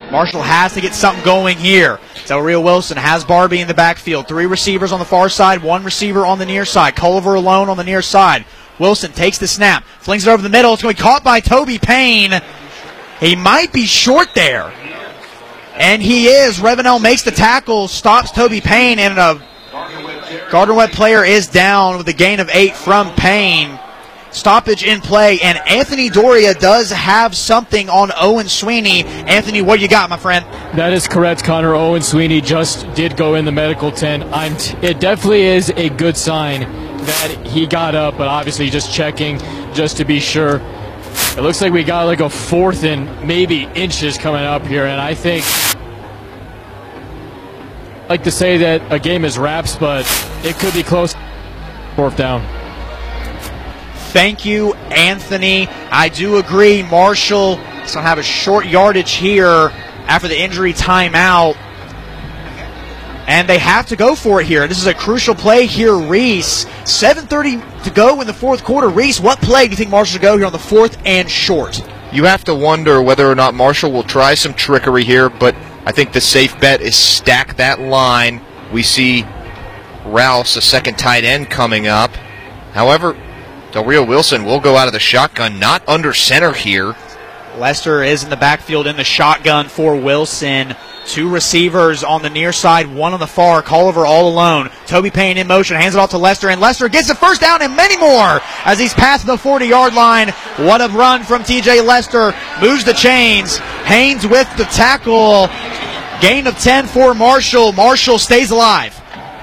Marshall has to get something going here. Del Rio Wilson has Barbie in the backfield. 3 receivers on the far side, 1 receiver on the near side. Culliver alone on the near side. Wilson takes the snap, flings it over the middle. It's going to be caught by Toby Payne. He might be short there. And he is. Revenell makes the tackle, stops Toby Payne, and a Gardner-Webb player is down with a gain of 8 from Payne. Stoppage in play, and Anthony Doria does have something on Owen Sweeney. Anthony, what you got, my friend? That is correct, Connor. Owen Sweeney just did go in the medical tent. It definitely is a good sign that he got up, but obviously just checking just to be sure. It looks like we got like a 4th and maybe inches coming up here, and I think I'd like to say that a game is wraps, but it could be close. 4th down. Thank you, Anthony. I do agree. Marshall is going to have a short yardage here after the injury timeout. And they have to go for it here. This is a crucial play here, Reese. 7:30 to go in the 4th quarter. Reese, what play do you think Marshall should go here on the 4th and short? You have to wonder whether or not Marshall will try some trickery here, but I think the safe bet is stack that line. We see Rouse, a second tight end, coming up. However, Del Rio Wilson will go out of the shotgun, not under center here. Lester is in the backfield in the shotgun for Wilson. 2 receivers on the near side, 1 on the far. Culliver all alone. Toby Payne in motion, hands it off to Lester, and Lester gets the first down and many more as he's past the 40-yard line. What a run from TJ Lester. Moves the chains. Haynes with the tackle. Gain of 10 for Marshall. Marshall stays alive.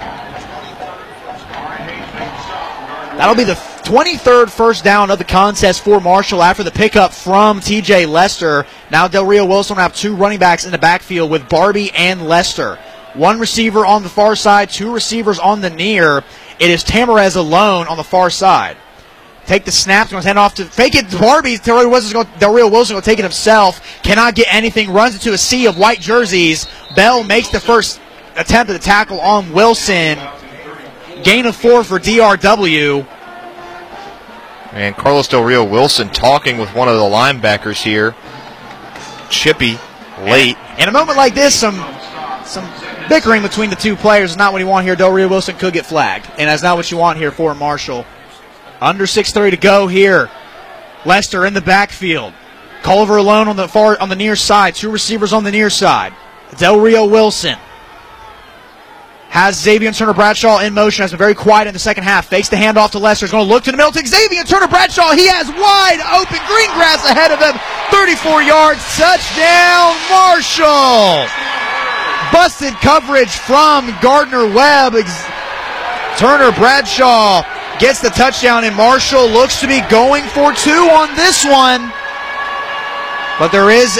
That'll be the 23rd first down of the contest for Marshall after the pickup from TJ Lester. Now Del Rio Wilson will have 2 running backs in the backfield with Barbie and Lester. 1 receiver on the far side, 2 receivers on the near. It is Tamarez alone on the far side. Take the snap, going to hand off to fake it to Barbie. Del Rio Wilson will take it himself. Cannot get anything, runs into a sea of white jerseys. Bell makes the first attempt at the tackle on Wilson. Gain of 4 for DRW. And Carlos Del Rio Wilson talking with one of the linebackers here. Chippy, late. In a moment like this, some bickering between the 2 players is not what you want here. Del Rio Wilson could get flagged, and that's not what you want here for Marshall. Under 6:30 to go here. Lester in the backfield. Culliver alone on the near side. 2 receivers on the near side. Del Rio Wilson has Xavier Turner Bradshaw in motion. Has been very quiet in the second half. Fakes the handoff to Lester. He's going to look to the middle. To Xavier Turner Bradshaw. He has wide open green grass ahead of him. 34 yards. Touchdown, Marshall. Busted coverage from Gardner-Webb. Turner Bradshaw gets the touchdown, and Marshall looks to be going for 2 on this one. But there is...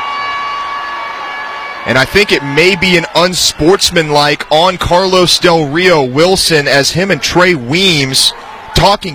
And I think it may be an unsportsmanlike on Carlos Del Rio Wilson as him and Trey Weems talking.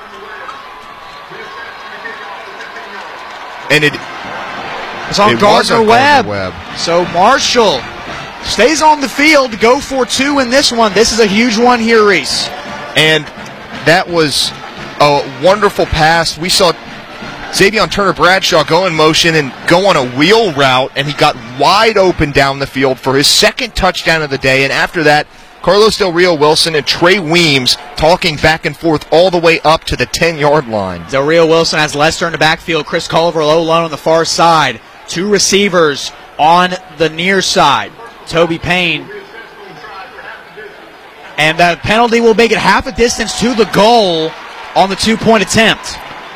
And it's on Gardner-Webb. So Marshall stays on the field to go for 2 in this one. This is a huge one here, Reese. And that was a wonderful pass. We saw Xavier Turner Bradshaw go in motion and go on a wheel route, and he got wide open down the field for his 2nd touchdown of the day. And after that, Carlos Del Rio Wilson and Trey Weems talking back and forth all the way up to the 10-yard line. Del Rio Wilson has Lester in the backfield. Chris Culliver alone on the far side. 2 receivers on the near side. Toby Payne. And that penalty will make it half a distance to the goal on the 2-point attempt.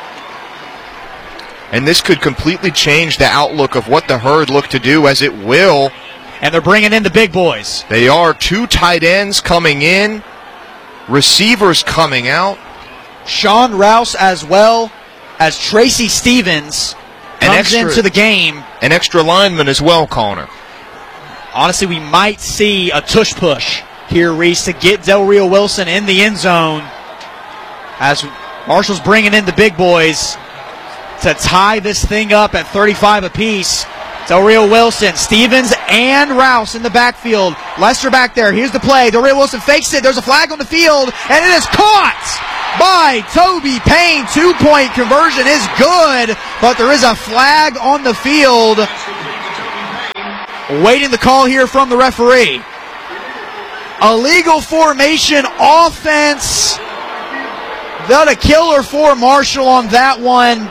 And this could completely change the outlook of what the Herd look to do, as it will. And they're bringing in the big boys. They are. 2 tight ends coming in. Receivers coming out. Sean Rouse as well as Tracy Stevens comes into the game. An extra lineman as well, Connor. Honestly, we might see a tush push here, Reese, to get Del Rio Wilson in the end zone as Marshall's bringing in the big boys to tie this thing up at 35 apiece. Del Rio Wilson, Stevens, and Rouse in the backfield. Lester back there. Here's the play. Del Rio Wilson fakes it. There's a flag on the field, and it is caught by Toby Payne. 2-point conversion is good, but there is a flag on the field. Waiting the call here from the referee. Illegal formation offense. Not a killer for Marshall on that one.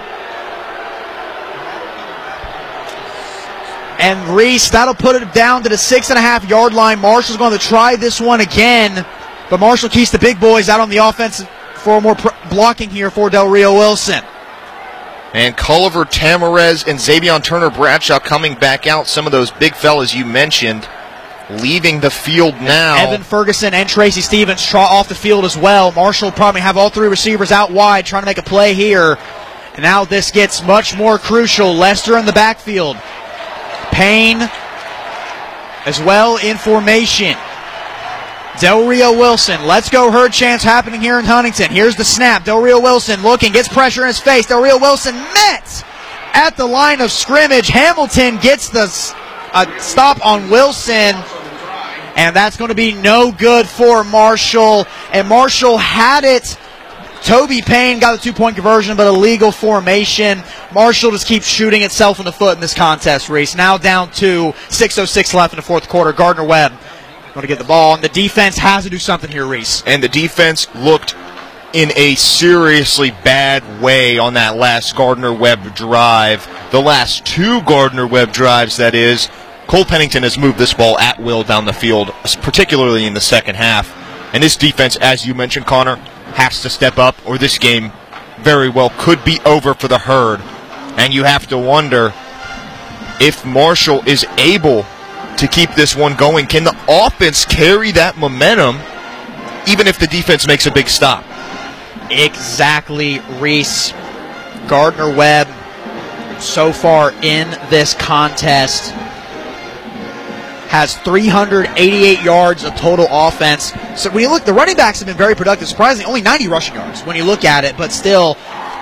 And Reese, that'll put it down to the 6.5-yard line. Marshall's going to try this one again. But Marshall keeps the big boys out on the offense for more blocking here for Del Rio Wilson. And Culliver, Tamarez, and Xavion Turner-Bradshaw coming back out. Some of those big fellas you mentioned leaving the field now. Evan Ferguson and Tracy Stevens trot off the field as well. Marshall probably have all three receivers out wide trying to make a play here. And now this gets much more crucial. Lester in the backfield. Payne as well in formation. Del Rio Wilson, let's go herd chance happening here in Huntington. Here's the snap. Del Rio Wilson looking, gets pressure in his face. Del Rio Wilson met at the line of scrimmage. Hamilton gets the stop on Wilson, and that's going to be no good for Marshall. And Marshall had it. Toby Payne got the 2-point conversion, but illegal formation. Marshall just keeps shooting itself in the foot in this contest, Reese. Now down to 6:06 left in the fourth quarter. Gardner Webb going to get the ball, and the defense has to do something here, Reese. And the defense looked in a seriously bad way on that last Gardner Webb drive. The last two Gardner Webb drives, that is. Cole Pennington has moved this ball at will down the field, particularly in the second half. And this defense, as you mentioned, Connor, has to step up, or this game very well could be over for the Herd. And you have to wonder if Marshall is able to keep this one going. Can the offense carry that momentum even if the defense makes a big stop? Exactly, Reese. Gardner Webb so far in this contest has 388 yards of total offense. So when you look, the running backs have been very productive. Surprisingly, only 90 rushing yards when you look at it, but still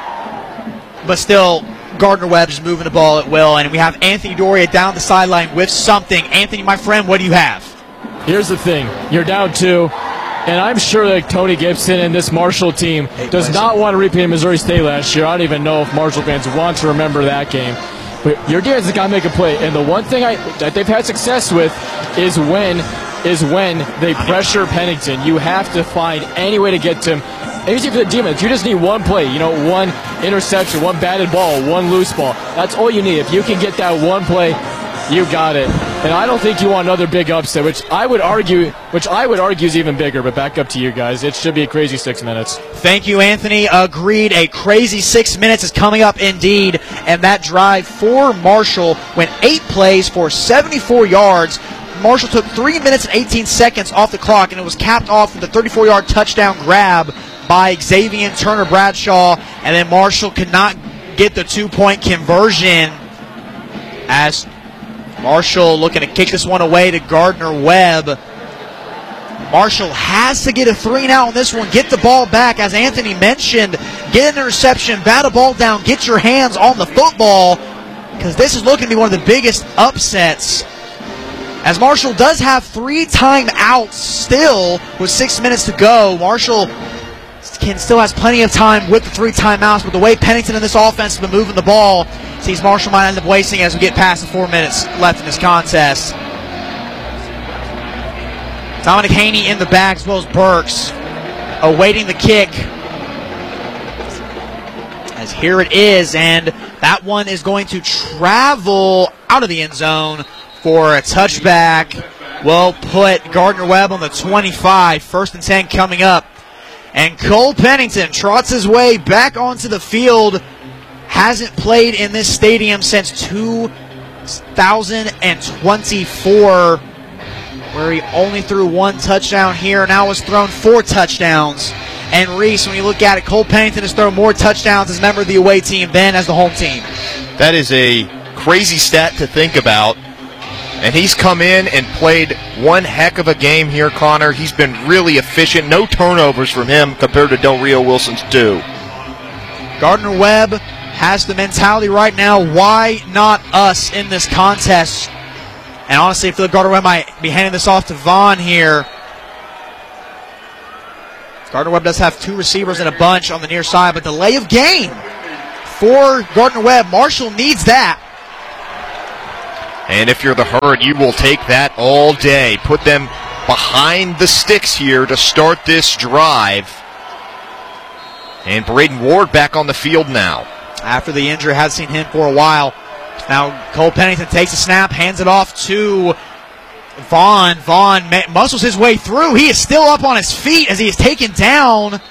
Gardner Webb is moving the ball at will, and we have Anthony Doria down the sideline with something. Anthony, my friend, what do you have? Here's the thing. You're down 2, and I'm sure that Tony Gibson and this Marshall team does not want to repeat Missouri State last year. I don't even know if Marshall fans want to remember that game. But your defense has got to make a play, and the one thing that they've had success with is when they pressure Pennington. You have to find any way to get to him. And usually for the defense, you just need one play. One interception, one batted ball, one loose ball. That's all you need. If you can get that one play, you got it. And I don't think you want another big upset, which I would argue is even bigger. But back up to you guys. It should be a crazy 6 minutes. Thank you, Anthony. Agreed. A crazy 6 minutes is coming up indeed. And that drive for Marshall went 8 plays for 74 yards. Marshall took 3 minutes and 18 seconds off the clock, and it was capped off with a 34-yard touchdown grab by Xavion Turner-Bradshaw. And then Marshall could not get the 2-point conversion as Marshall looking to kick this one away to Gardner Webb. Marshall has to get a 3-and-out on this one, get the ball back. As Anthony mentioned, get an interception, bat a ball down, get your hands on the football, because this is looking to be one of the biggest upsets. As Marshall does have 3 timeouts still with 6 minutes to go. Marshall still has plenty of time with the 3 timeouts, but the way Pennington in this offense has been moving the ball, sees Marshall might end up wasting as we get past the 4 minutes left in this contest. Dominic Haney in the back as well as Burks awaiting the kick. As here it is, and that one is going to travel out of the end zone for a touchback. Will put Gardner Webb on the 25. 1st and 10 coming up. And Cole Pennington trots his way back onto the field. Hasn't played in this stadium since 2024, where he only threw 1 touchdown here. Now has thrown 4 touchdowns. And Reese, when you look at it, Cole Pennington has thrown more touchdowns as a member of the away team than as the home team. That is a crazy stat to think about. And he's come in and played one heck of a game here, Connor. He's been really efficient. No turnovers from him compared to Del Rio Wilson's 2. Gardner Webb has the mentality right now, why not us in this contest? And honestly, I feel like Gardner Webb might be handing this off to Vaughn here. Gardner Webb does have 2 receivers in a bunch on the near side, but delay of game for Gardner Webb. Marshall needs that. And if you're the Herd, you will take that all day. Put them behind the sticks here to start this drive. And Braden Ward back on the field now. After the injury, hasn't seen him for a while. Now Cole Pennington takes a snap, hands it off to Vaughn. Vaughn muscles his way through. He is still up on his feet as he is taken down.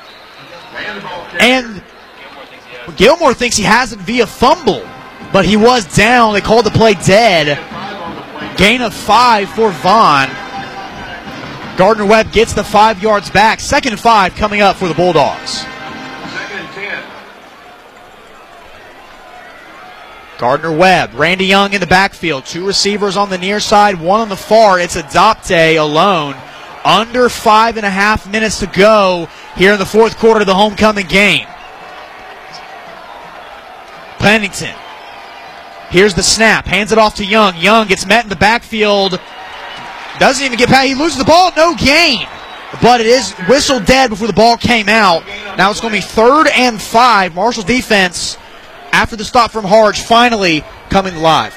And Gilmore thinks he has it via fumble, but he was down. They called the play dead. Gain of 5 for Vaughn. Gardner Webb gets the 5 yards back. 2nd and 5 coming up for the Bulldogs. Gardner Webb, Randy Young in the backfield. 2 receivers on the near side, 1 on the far. It's Adopte alone. Under 5.5 minutes to go here in the 4th quarter of the homecoming game. Pennington. Here's the snap. Hands it off to Young. Young gets met in the backfield. Doesn't even get past. He loses the ball. No gain. But it is whistled dead before the ball came out. Now it's going to be 3rd and 5. Marshall's defense, after the stop from Harge, finally coming alive.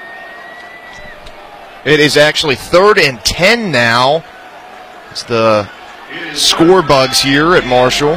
It is actually 3rd and 10 now. It's the score bugs here at Marshall.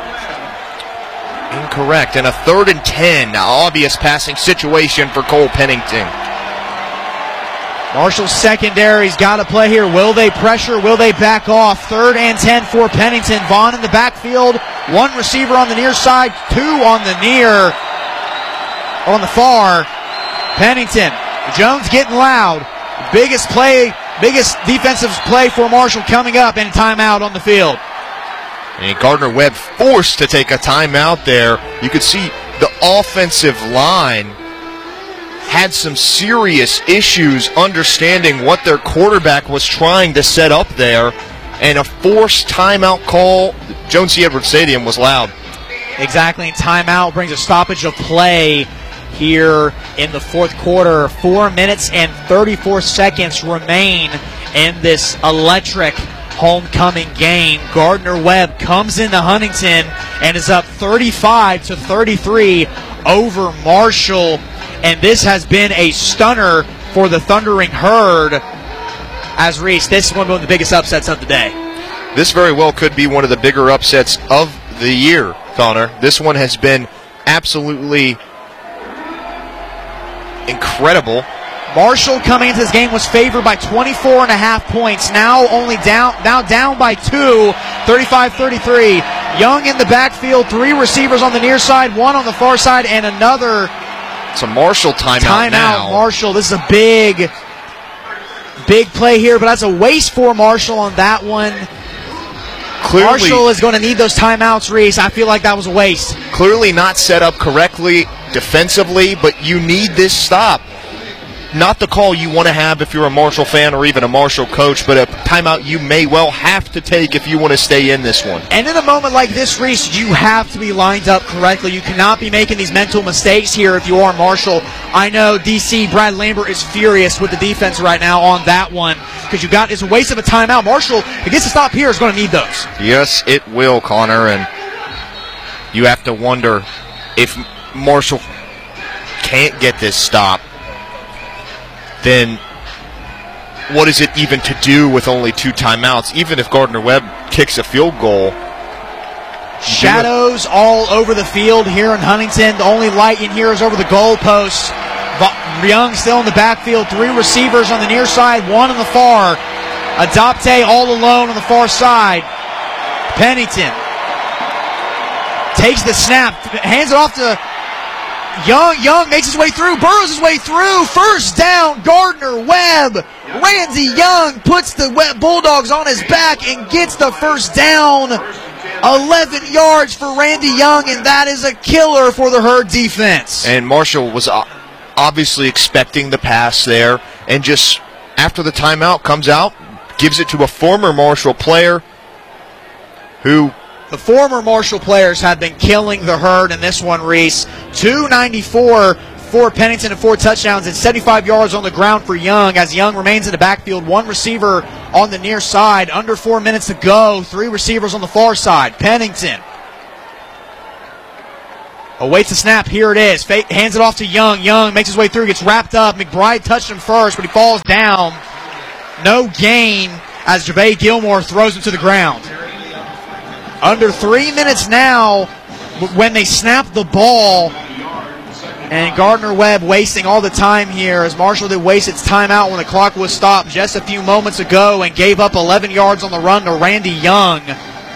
Incorrect. And a 3rd and 10. Now, obvious passing situation for Cole Pennington. Marshall's secondary's got to play here. Will they pressure? Will they back off? 3rd and 10 for Pennington. Vaughn in the backfield. 1 receiver on the near side. 2 on the near. On the far. Pennington. Jones getting loud. Biggest defensive play for Marshall coming up, and a timeout on the field. And Gardner Webb forced to take a timeout there. You could see the offensive line had some serious issues understanding what their quarterback was trying to set up there, and a forced timeout call. Jones C. Edwards Stadium was loud. Exactly, and timeout brings a stoppage of play here in the 4th quarter. 4 minutes and 34 seconds remain in this electric homecoming game. Gardner Webb comes into Huntington and is up 35-33 over Marshall. And this has been a stunner for the Thundering Herd. As Reese, this is one of the biggest upsets of the day. This very well could be one of the bigger upsets of the year, Connor. This one has been absolutely incredible. Marshall coming into this game was favored by 24.5 points. Now down by 2, 35-33. Young in the backfield, 3 receivers on the near side, 1 on the far side, and another. It's a Marshall timeout now. Marshall. This is a big play here, but that's a waste for Marshall on that one. Clearly, Marshall is going to need those timeouts, Reese. I feel like that was a waste. Clearly not set up correctly defensively, but you need this stop. Not the call you want to have if you're a Marshall fan or even a Marshall coach, but a timeout you may well have to take if you want to stay in this one. And in a moment like this, Reese, you have to be lined up correctly. You cannot be making these mental mistakes here if you are Marshall. I know DC Brad Lambert is furious with the defense right now on that one because it's a waste of a timeout. Marshall, if it gets to stop here, is going to need those. Yes, it will, Connor, and you have to wonder if Marshall can't get this stop, then what is it even to do with only 2 timeouts, even if Gardner Webb kicks a field goal? Shadows all over the field here in Huntington. The only light in here is over the goalposts. Young still in the backfield. 3 receivers on the near side, 1 on the far. Adopte all alone on the far side. Pennington takes the snap, hands it off to Young. Young makes his way through, burrows his way through. First down, Gardner Webb. Randy Young puts the Bulldogs on his back and gets the first down. 11 yards for Randy Young, and that is a killer for the Herd defense. And Marshall was obviously expecting the pass there, and just after the timeout comes out, gives it to a former Marshall player who... The former Marshall players have been killing the Herd in this one, Reese. 294 for Pennington and 4 touchdowns and 75 yards on the ground for Young as Young remains in the backfield. 1 receiver on the near side. Under 4 minutes to go. 3 receivers on the far side. Pennington Awaits the snap. Here it is. Hands it off to Young. Young makes his way through, gets wrapped up. McBride touched him first, but he falls down. No gain as Javay Gilmore throws him to the ground. Under 3 minutes now when they snap the ball. And Gardner-Webb wasting all the time here as Marshall did waste its timeout when the clock was stopped just a few moments ago and gave up 11 yards on the run to Randy Young.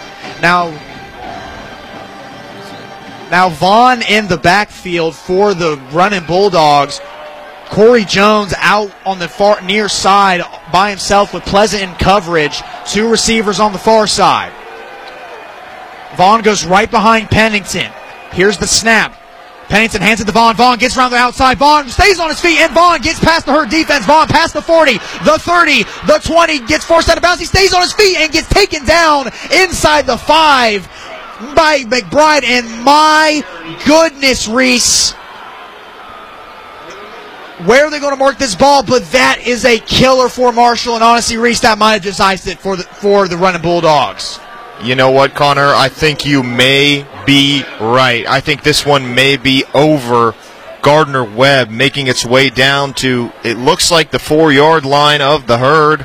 Now Vaughn in the backfield for the running Bulldogs. Corey Jones out on the far near side by himself with Pleasant in coverage. 2 receivers on the far side. Vaughn goes right behind Pennington. Here's the snap. Pennington hands it to Vaughn. Vaughn gets around the outside. Vaughn stays on his feet, and Vaughn gets past the Herd defense. Vaughn past the 40, the 30, the 20, gets forced out of bounds. He stays on his feet and gets taken down inside the 5 by McBride. And my goodness, Reese, where are they going to mark this ball? But that is a killer for Marshall, and honestly, Reese, that might have just iced it for the running Bulldogs. You know what, Connor? I think you may be right. I think this one may be over. Gardner-Webb making its way down to, it looks like, the 4-yard line of the Herd.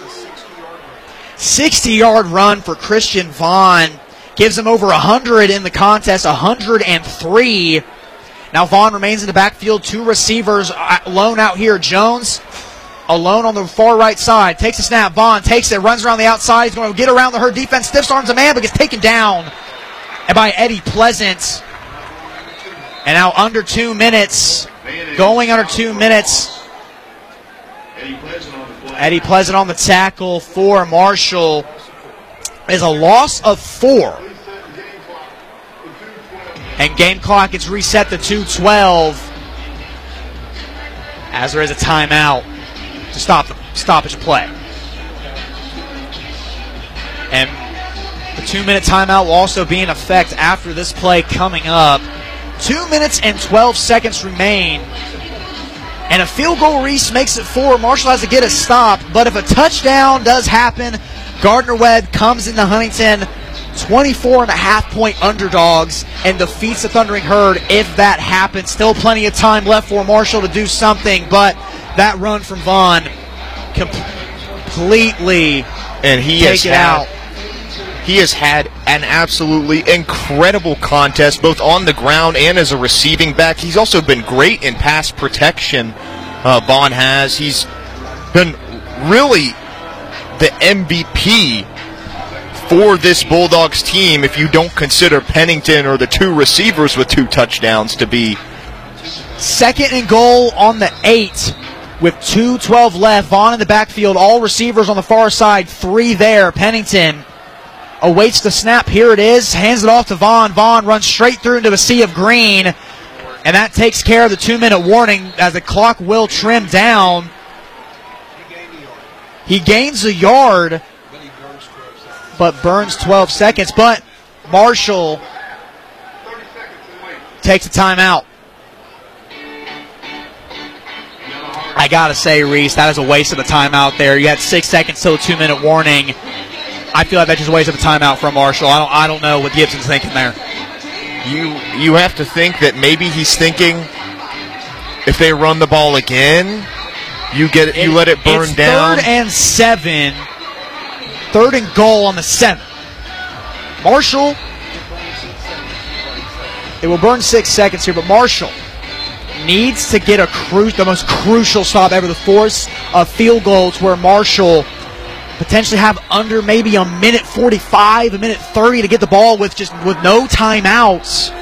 60-yard run for Christian Vaughn. Gives him over 100 in the contest, 103. Now Vaughn remains in the backfield. 2 receivers alone out here. Jones alone on the far right side. Takes a snap. Vaughn takes it, runs around the outside. He's going to get around the Herd defense. Stiff arms a man, but gets taken down by Eddie Pleasant. And now under 2 minutes. Going under 2 minutes. Eddie Pleasant on the tackle for Marshall is a loss of 4. And game clock gets reset to 2:12 as there is a timeout to stop the stoppage play. And the 2-minute timeout will also be in effect after this play coming up. 2 minutes and 12 seconds remain. And a field goal, Reese, makes it 4. Marshall has to get a stop. But if a touchdown does happen, Gardner-Webb comes into Huntington 24.5-point underdogs and defeats the Thundering Herd if that happens. Still plenty of time left for Marshall to do something, but that run from Vaughn completely take it out. He has had an absolutely incredible contest, both on the ground and as a receiving back. He's also been great in pass protection, Vaughn has. He's been really the MVP for this Bulldogs team if you don't consider Pennington or the 2 receivers with 2 touchdowns to be. 2nd and goal on the 8 with 2:12 left. Vaughn in the backfield, all receivers on the far side, 3 there. Pennington awaits the snap. Here it is. Hands it off to Vaughn. Vaughn runs straight through into a sea of green. And that takes care of the 2-minute warning as the clock will trim down. He gains a yard, but burns 12 seconds. But Marshall takes a timeout. I got to say, Reese, that is a waste of a timeout there. You had 6 seconds till a 2-minute warning. I feel like that's just a waste of a timeout from Marshall. I don't know what Gibson's thinking there. You have to think that maybe he's thinking if they run the ball again, you let it burn it's down. 3rd and 7. 3rd and goal on the 7. Marshall, it will burn 6 seconds here, but Marshall needs to get the most crucial stop ever, to force a field goal to where Marshall potentially have under maybe a minute 45, a minute 30 to get the ball with no timeouts.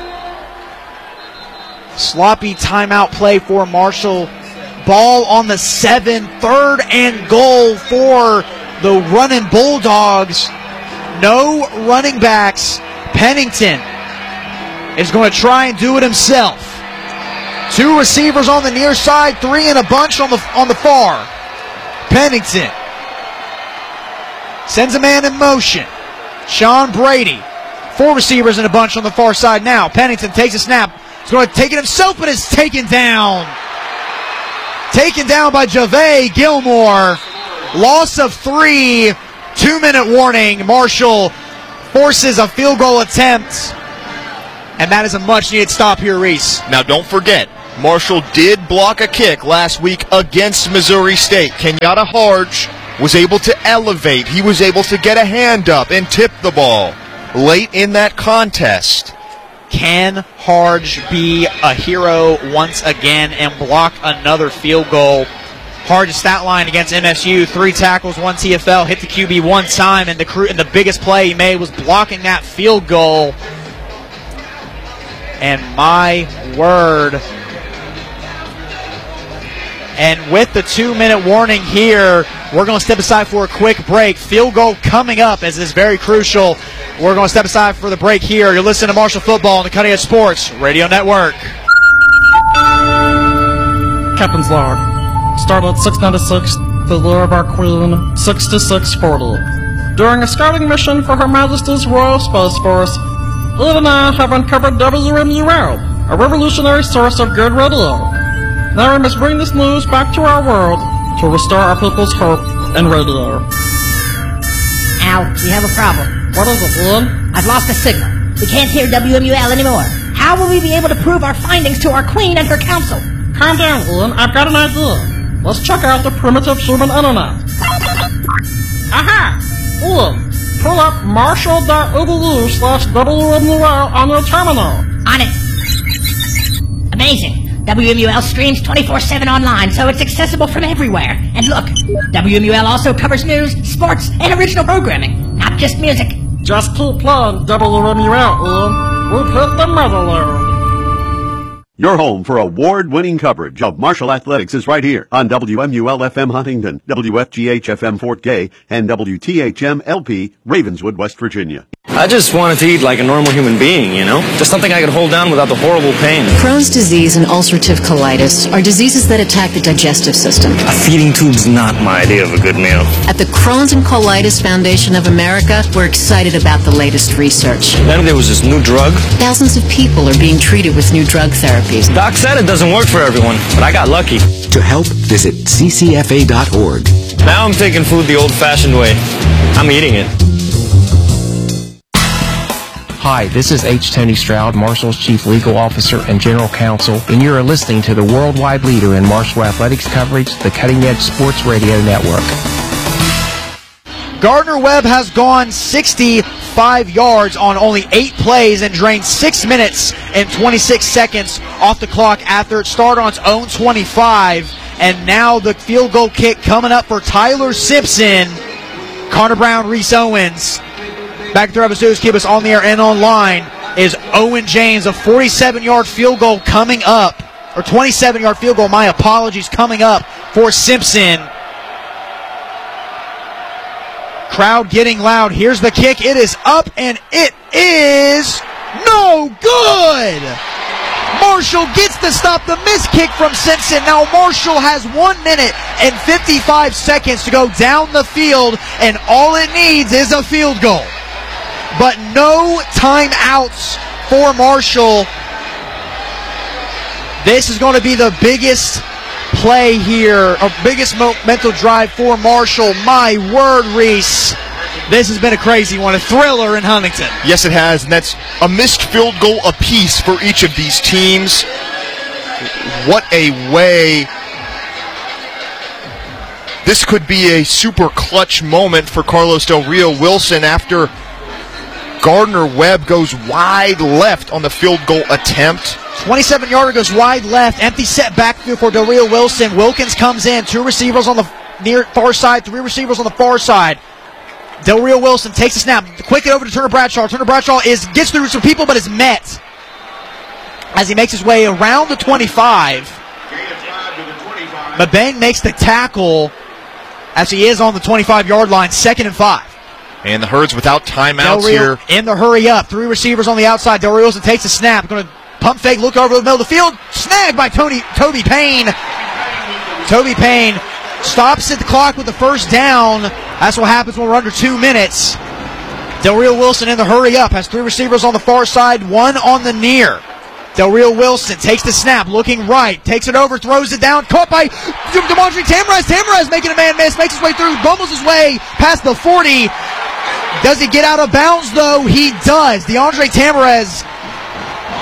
Sloppy timeout play for Marshall. Ball on the 7, 3rd and goal for the running Bulldogs. No running backs. Pennington is going to try and do it himself. 2 receivers on the near side, 3 in a bunch on the far. Pennington sends a man in motion. Sean Brady. 4 receivers in a bunch on the far side now. Pennington takes a snap. He's going to take it himself, but is taken down. Taken down by Javay Gilmore. Loss of 3. 2-minute warning. Marshall forces a field goal attempt And that is a much-needed stop here, Reese. Now, don't forget, Marshall did block a kick last week against Missouri State. Kenyatta Harge was able to elevate. He was able to get a hand up and tip the ball late in that contest. Can Harge be a hero once again and block another field goal? Harge's stat line against MSU, 3 tackles, 1 TFL, hit the QB 1 time, and the biggest play he made was blocking that field goal. And my word. And with the 2-minute warning here, we're going to step aside for a quick break. Field goal coming up, as is very crucial. We're going to step aside for the break here. You're listening to Marshall Football on the Cutting Edge Sports Radio Network. Captain's log. Start at 696, the year of our Queen, 6640. During a scouting mission for Her Majesty's Royal Space Force, Ed and I have uncovered WMUL, a revolutionary source of good radio. Now we must bring this news back to our world to restore our people's hope in radio. Al, we have a problem. What is it, Ian? I've lost the signal. We can't hear WMUL anymore. How will we be able to prove our findings to our Queen and her council? Calm down, Ian. I've got an idea. Let's check out the primitive human internet. Aha! Ian, pull up marshall.edu/WMUL on your terminal. On it. Amazing. WMUL streams 24/7 online, so it's accessible from everywhere. And look, WMUL also covers news, sports, and original programming, not just music. Just keep playing WMUL, Ian. We've hit the motherlode. Your home for award-winning coverage of Marshall Athletics is right here on WMUL-FM Huntington, WFGH-FM Fort Gay, and WTHM-LP Ravenswood, West Virginia. I just wanted to eat like a normal human being, you know? Just something I could hold down without the horrible pain. Crohn's disease and ulcerative colitis are diseases that attack the digestive system. A feeding tube's not my idea of a good meal. At the Crohn's and Colitis Foundation of America, we're excited about the latest research. Then there was this new drug. Thousands of people are being treated with new drug therapies. Doc said it doesn't work for everyone, but I got lucky. To help, visit ccfa.org. Now I'm taking food the old-fashioned way. I'm eating it. Hi, this is H. Tony Stroud, Marshall's Chief Legal Officer and General Counsel, and you are listening to the worldwide leader in Marshall athletics coverage, the Cutting Edge Sports Radio Network. Gardner Webb has gone 65 yards on only 8 plays and drained 6 minutes and 26 seconds off the clock after it started on its own 25. And now the field goal kick coming up for Tyler Simpson. Connor Brown, Reese Owens. Back to Travis keep us on the air and online is Owen James, a 47-yard field goal coming up, or 27-yard field goal, my apologies, coming up for Simpson. Crowd getting loud. Here's the kick. It is up, and it is no good. Marshall gets the stop. The missed kick from Simpson. Now Marshall has 1 minute and 55 seconds to go down the field, and all it needs is a field goal. But no timeouts for Marshall. This is going to be the biggest play here, or biggest mental drive for Marshall. My word, Reese. This has been a crazy one, a thriller in Huntington. Yes, it has, and that's a missed field goal apiece for each of these teams. What a way. This could be a super clutch moment for Carlos Del Rio Wilson after Gardner Webb goes wide left on the field goal attempt. 27-yarder goes wide left. Empty set backfield for Del Rio Wilson. Wilkins comes in. 2 receivers on the near far side. 3 receivers on the far side. Del Rio Wilson takes a snap. Quick it over to Turner Bradshaw. Turner Bradshaw gets through some people, but is met as he makes his way around the 25. Mabang makes the tackle as he is on the 25-yard line. 2nd and 5. And the Herds without timeouts here. In the hurry up. 3 receivers on the outside. Del Rio Wilson takes a snap. Going to pump fake, look over the middle of the field. Snagged by Toby Payne. Toby Payne stops at the clock with the first down. That's what happens when we're under 2 minutes. Del Rio Wilson in the hurry up. Has 3 receivers on the far side, 1 on the near. Del Rio Wilson takes the snap, looking right. Takes it over, throws it down. Caught by Demontre Tamarez. Tamarez making a man miss. Makes his way through. Bumbles his way past the 40. Does he get out of bounds, though? He does. DeAndre Tamarez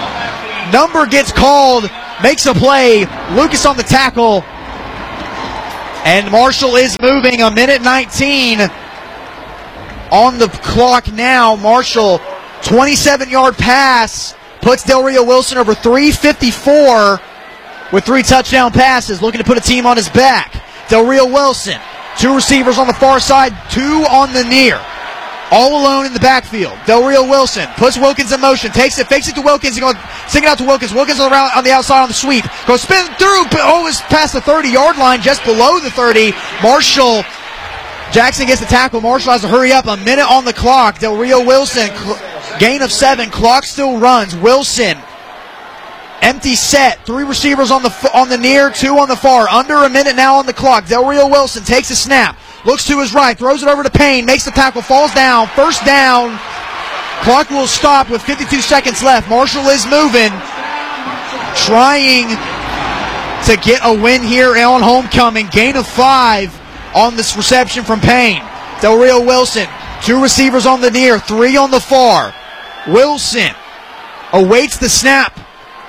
Number gets called, makes a play. Lucas on the tackle. And Marshall is moving. A minute 19 on the clock now. Marshall, 27-yard pass, puts Del Rio Wilson over 354 with 3 touchdown passes, looking to put a team on his back. Del Rio Wilson, 2 receivers on the far side, 2 on the near. All alone in the backfield. Del Rio Wilson puts Wilkins in motion, takes it, fakes it to Wilkins, going sing it out to Wilkins. Wilkins on the outside on the sweep. Goes spin through, always past the 30-yard line, just below the 30. Marshall, Jackson gets the tackle. Marshall has to hurry up. A minute on the clock. Del Rio Wilson, gain of 7. Clock still runs. Wilson, empty set. 3 receivers on the near, 2 on the far. Under a minute now on the clock. Del Rio Wilson takes a snap. Looks to his right, throws it over to Payne, makes the tackle, falls down, first down. Clock will stop with 52 seconds left. Marshall is moving, trying to get a win here on homecoming. Gain of 5 on this reception from Payne. Del Rio Wilson, 2 receivers on the near, 3 on the far. Wilson awaits the snap.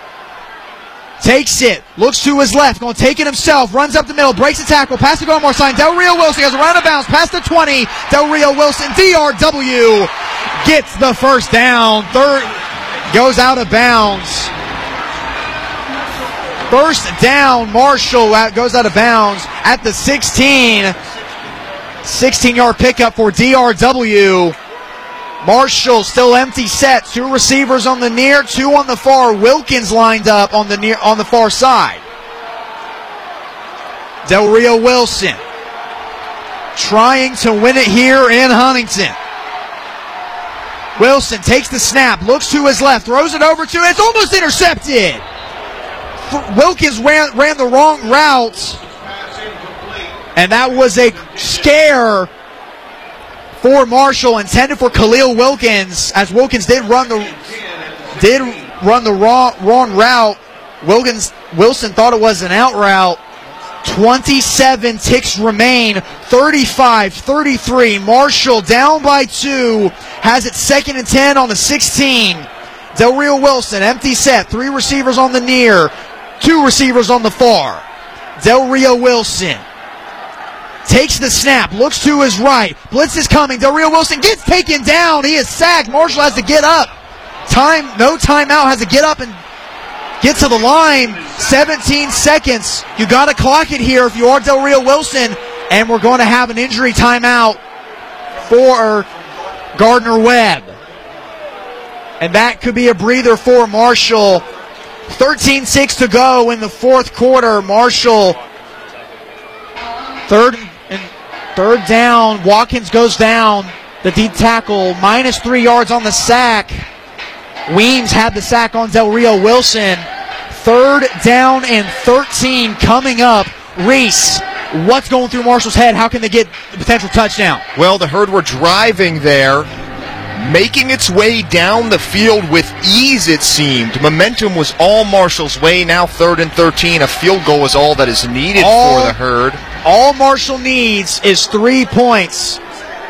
Takes it, looks to his left, going to take it himself, runs up the middle, breaks the tackle, past the goal mark sign. Del Rio Wilson goes around and bounds, past the 20. Del Rio Wilson, DRW, gets the first down. Third, goes out of bounds. First down, Marshall goes out of bounds at the 16. 16-yard pickup for DRW. Marshall still empty set. 2 receivers on the near, 2 on the far. Wilkins lined up on the far side. Del Rio Wilson trying to win it here in Huntington. Wilson takes the snap, looks to his left, throws it over to, it's almost intercepted. Wilkins ran the wrong route, and that was a scare for Marshall, intended for Khalil Wilkins, as Wilkins did run the wrong route. Wilson thought it was an out route. 27 ticks remain. 35-33. Marshall down by 2. Has it 2nd and 10 on the 16. Del Rio Wilson, empty set. 3 receivers on the near, 2 receivers on the far. Del Rio Wilson takes the snap, looks to his right. Blitz is coming. Del Rio Wilson gets taken down. He is sacked. Marshall has to get up. No timeout. Has to get up and get to the line. 17 seconds. You got to clock it here if you are Del Rio Wilson. And we're going to have an injury timeout for Gardner Webb. And that could be a breather for Marshall. 13-6 to go in the 4th quarter. Marshall, third down. Watkins goes down. The deep tackle, -3 yards on the sack. Weems had the sack on Del Rio Wilson. 3rd down and 13 coming up. Reese, what's going through Marshall's head? How can they get the potential touchdown? Well, the Herd were driving there, making its way down the field with ease, it seemed. Momentum was all Marshall's way. Now 3rd and 13. A field goal is all that is needed for the Herd. All Marshall needs is 3 points.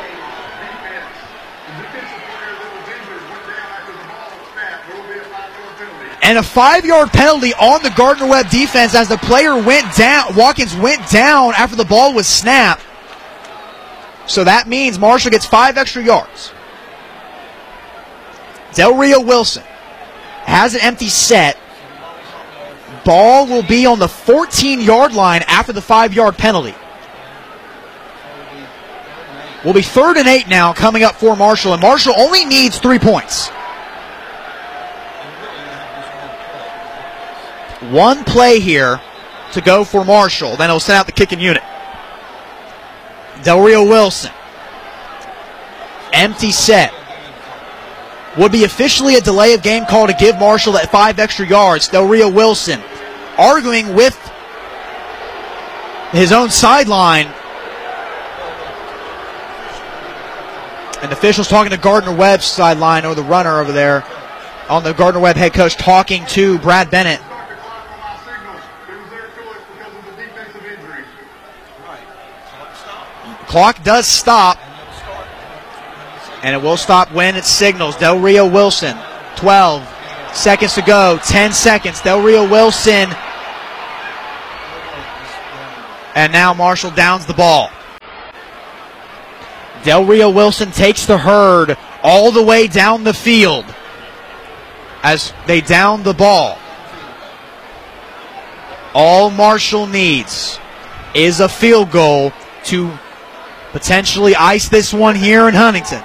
And a 5-yard penalty on the Gardner Webb defense as the player went down. Watkins went down after the ball was snapped. So that means Marshall gets 5 extra yards. Del Rio Wilson has an empty set. Ball will be on the 14-yard line after the 5-yard penalty. Will be 3rd and 8 now coming up for Marshall, and Marshall only needs 3 points. One play here to go for Marshall. Then he'll send out the kicking unit. Del Rio Wilson. Empty set. Would be officially a delay of game call to give Marshall that 5 extra yards. Del Rio Wilson arguing with his own sideline. And officials talking to Gardner Webb's sideline, or the runner over there on the Gardner Webb head coach, talking to Brad Bennett. Clock does stop, and it will stop when it signals. Del Rio Wilson, 12, seconds to go. 10 seconds. Del Rio Wilson. And now Marshall downs the ball. Del Rio Wilson takes the herd all the way down the field as they down the ball. All Marshall needs is a field goal to potentially ice this one here in Huntington.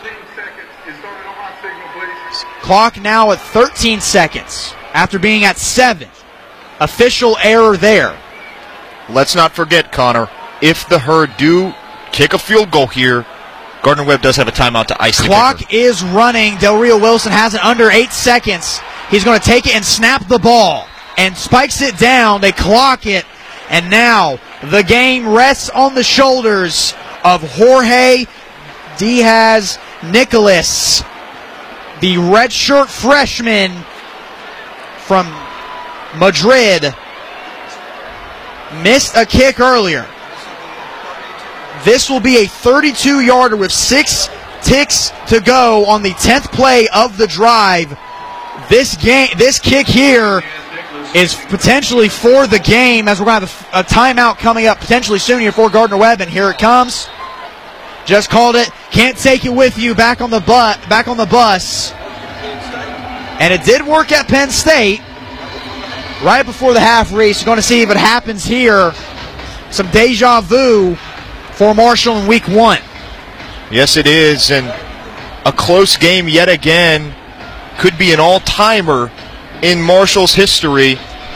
Clock now at 13 seconds after being at 7. Official error there. Let's not forget, Connor, if the herd do kick a field goal here, Gardner-Webb does have a timeout to ice the clock kicker. Is running. Del Rio Wilson has it under 8 seconds. He's going to take it and snap the ball and spikes it down. They clock it, and now the game rests on the shoulders of Jorge Diaz-Nicolas, the redshirt freshman from Madrid. Missed a kick earlier. This will be a 32-yarder with 6 ticks to go on the 10th play of the drive. This kick here is potentially for the game, as we're going to have a timeout coming up potentially soon here for Gardner-Webb, and here it comes. Just called it. Can't take it with you. Back on the bus. And it did work at Penn State right before the half race. You're going to see if it happens here. Some deja vu for Marshall in week 1. Yes, it is, and a close game yet again. Could be an all-timer in Marshall's history,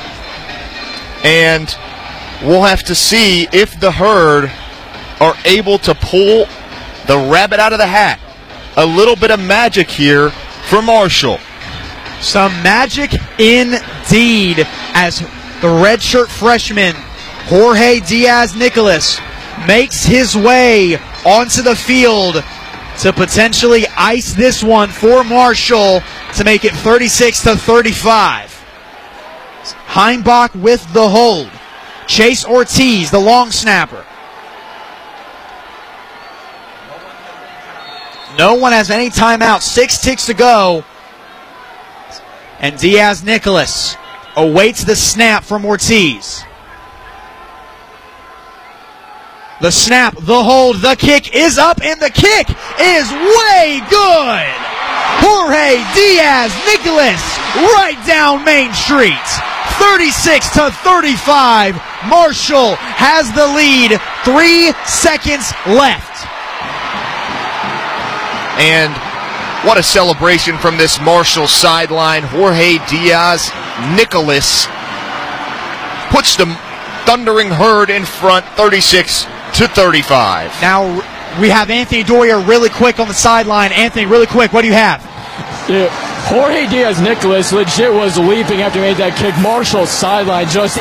and we'll have to see if the herd are able to pull the rabbit out of the hat. A little bit of magic here for Marshall. Some magic indeed, as the redshirt freshman Jorge Diaz-Nicolas makes his way onto the field to potentially ice this one for Marshall to make it 36-35. Heimbach with the hold. Chase Ortiz, the long snapper. No one has any timeout. 6 ticks to go. And Diaz-Nicolas awaits the snap from Ortiz. The snap, the hold, the kick is up, and the kick is way good. Jorge Diaz-Nicolas right down Main Street. 36-35. Marshall has the lead. 3 seconds left. And what a celebration from this Marshall sideline. Jorge Diaz-Nicolas puts the Thundering Herd in front, 36-35. Now we have Anthony Doria really quick on the sideline. Anthony, really quick, what do you have? Yeah, Jorge Diaz-Nicolas legit was leaping after he made that kick. Marshall's sideline just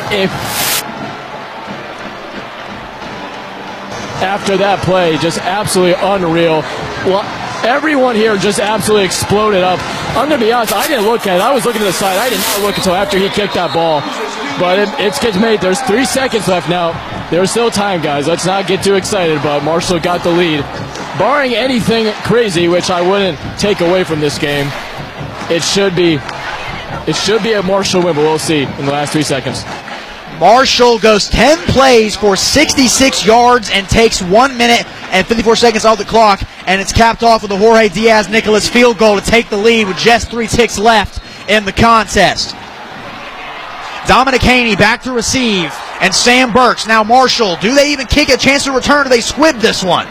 after that play, just absolutely unreal. Well, everyone here just absolutely exploded up. I'm going to be honest, I didn't look at it. I was looking to the side. I did not look until after he kicked that ball. But it's gets made. There's 3 seconds left now. There's still time, guys. Let's not get too excited, but Marshall got the lead. Barring anything crazy, which I wouldn't take away from this game, it should be a Marshall win, but we'll see in the last 3 seconds. Marshall goes 10 plays for 66 yards and takes 1 minute and 54 seconds off the clock, and it's capped off with a Jorge Diaz-Nicolas field goal to take the lead with just 3 ticks left in the contest. Dominic Haney back to receive, and Sam Burks. Now Marshall, do they even kick a chance to return, or do they squib this one?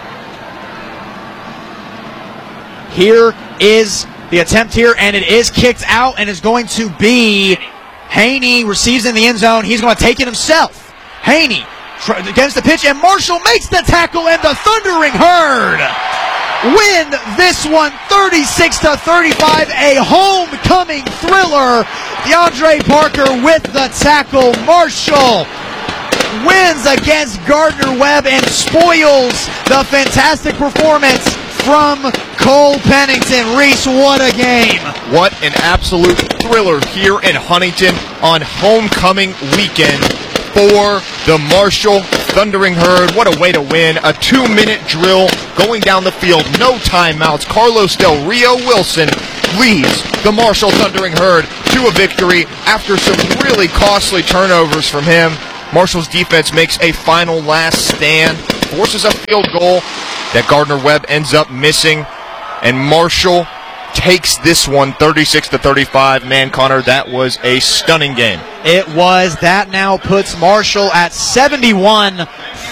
Here is the attempt here, and it is kicked out, and is going to be Haney receives in the end zone. He's going to take it himself. Haney against the pitch, and Marshall makes the tackle, and the Thundering Herd win this one 36-35, a homecoming thriller. DeAndre Parker with the tackle. Marshall wins against Gardner-Webb and spoils the fantastic performance from Cole Pennington. Reese, what a game. What an absolute thriller here in Huntington on homecoming weekend for the Marshall Thundering Herd. What a way to win. A 2-minute drill going down the field. No timeouts. Carlos Del Rio Wilson leads the Marshall Thundering Herd to a victory after some really costly turnovers from him. Marshall's defense makes a final last stand, forces a field goal that Gardner-Webb ends up missing, and Marshall takes this one 36-35. Man, Connor, that was a stunning game. It was. That now puts Marshall at 71,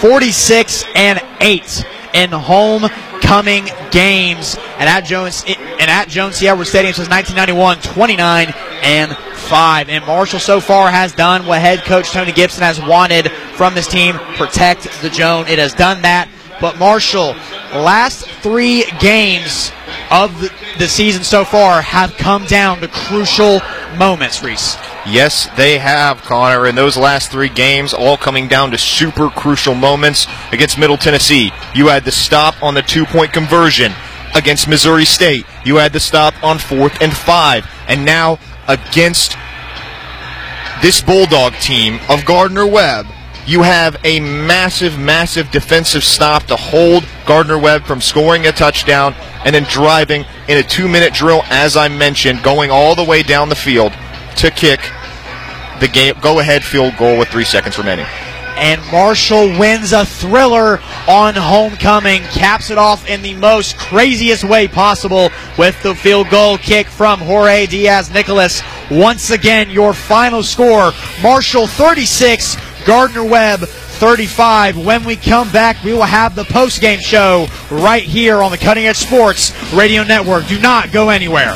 46-8 in homecoming games, and at Jones C. Edwards Stadium since 1991, 29-5. And Marshall so far has done what head coach Tony Gibson has wanted from this team: protect the Joan. It has done that. But Marshall, last 3 games of the season so far have come down to crucial moments, Reese. Yes, they have, Connor, and those last 3 games all coming down to super crucial moments. Against Middle Tennessee, you had the stop on the 2-point conversion. Against Missouri State, you had the stop on 4th and 5. And now against this Bulldog team of Gardner-Webb, you have a massive, massive defensive stop to hold Gardner-Webb from scoring a touchdown and then driving in a 2-minute drill, as I mentioned, going all the way down the field to kick the go-ahead field goal with 3 seconds remaining. And Marshall wins a thriller on homecoming, caps it off in the most craziest way possible with the field goal kick from Jorge Diaz-Nicolas. Once again, your final score, Marshall 36, Gardner-Webb 35. When we come back, we will have the post-game show right here on the Cutting Edge Sports Radio Network. Do not go anywhere.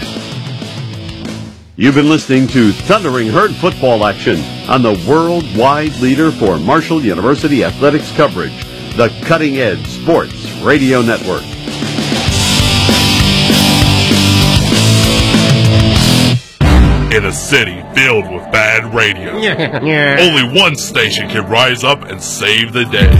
You've been listening to Thundering Herd football action on the worldwide leader for Marshall University athletics coverage, the Cutting Edge Sports Radio Network. In a city filled with bad radio, only one station can rise up and save the day.